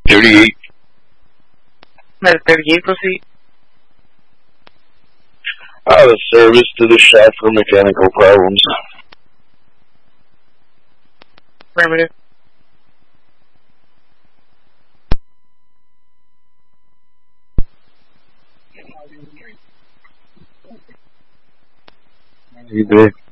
38. Let 38 proceed. Out of service to the shop for mechanical problems. Affirmative. You did.